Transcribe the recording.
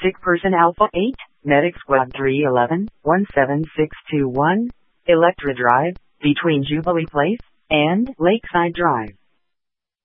Sick Person Alpha 8, Medic Squad 311, 17621, Electra Drive, between Jubilee Place and Lakeside Drive.